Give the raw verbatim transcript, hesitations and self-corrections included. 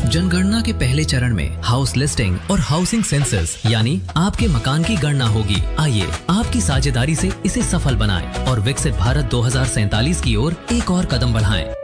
जनगणना के पहले चरण में हाउस लिस्टिंग और हाउसिंग सेंसस यानी आपके मकान की गणना होगी। आइए आपकी साझेदारी से इसे सफल बनाएं और विकसित भारत दो हज़ार सैंतालीस की ओर एक और कदम बढ़ाएं।